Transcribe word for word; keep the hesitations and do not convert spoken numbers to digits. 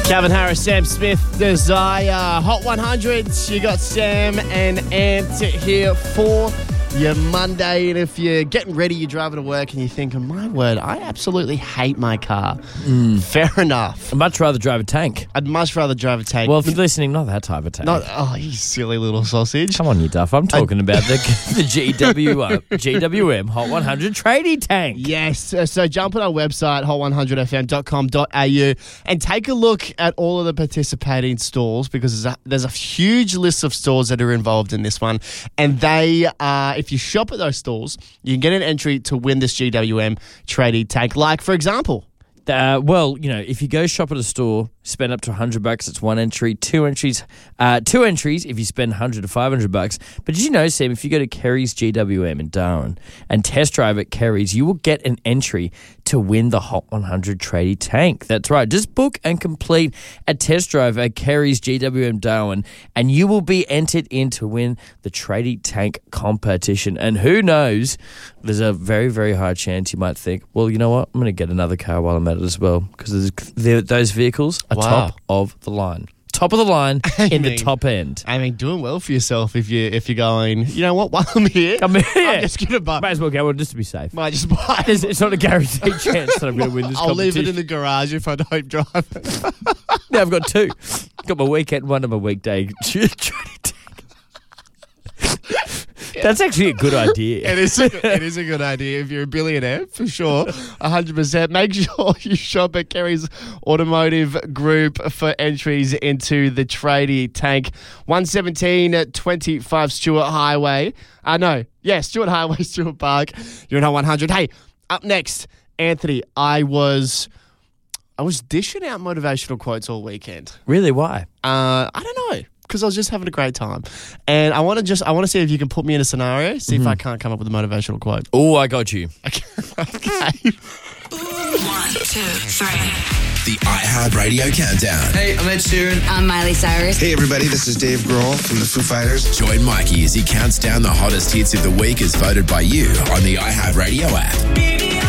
Calvin Harris, Sam Smith, Desire, Hot one hundred. You got Sam and Ant here for your Monday. And if you're getting ready, you're driving to work and you're thinking, my word, I absolutely hate my car. Mm. Fair enough. I'd much rather drive a tank. I'd much rather drive a tank. Well, if you're listening, not that type of tank. Not, oh, you silly little sausage. Come on, you duff. I'm talking I, about the the G W uh, G W M Hot one hundred tradie tank. Yes. Uh, so jump on our website, hot one hundred f m dot com dot a u, and take a look at all of the participating stalls, because there's a, there's a huge list of stores that are involved in this one. And they are, if you shop at those stalls, you can get an entry to win this G W M tradie tank. Like, for example, Uh, well, you know, if you go shop at a store, spend up to one hundred bucks, it's one entry. Two entries, uh, two entries if you spend one hundred to five hundred bucks. But did you know, Sam, if you go to Kerry's G W M in Darwin and test drive at Kerry's, you will get an entry to win the Hot one hundred tradie tank. That's right. Just book and complete a test drive at Kerry's G W M Darwin, and you will be entered in to win the tradie tank competition. And who knows, there's a very, very high chance you might think, well, you know what, I'm going to get another car while I'm at it as well, because those vehicles are wow. top of the line. Top of the line in mean, the top end. I mean, doing well for yourself if you if you're going, you know what, while I'm here, I'm, here. I'm just gonna buy. Might as well go on just to be safe. Might just buy. It's, it's not a guaranteed chance that I'm going to win this I'll competition. leave it in the garage if I don't drive it. Now I've got two. Got my weekend one and my weekday. Yeah. That's actually a good idea. It is a good, it is a good idea if you're a billionaire, for sure, one hundred percent. Make sure you shop at Kerry's Automotive Group for entries into the tradie tank. one seventeen twenty-five Stewart Highway. Uh, no, yeah, Stewart Highway, Stewart Park. You're in Hot one hundred. Hey, up next, Anthony, I was... I was dishing out motivational quotes all weekend. Really? Why? Uh, I don't know. Because I was just having a great time. And I want to just, I want to see if you can put me in a scenario, see mm-hmm. if I can't come up with a motivational quote. Oh, I got you. Okay. okay. One, two, three. The iHeartRadio Countdown. Hey, I'm Ed Sheeran. I'm Miley Cyrus. Hey, everybody, this is Dave Grohl from the Foo Fighters. Join Mikey as he counts down the hottest hits of the week as voted by you on the iHeartRadio app.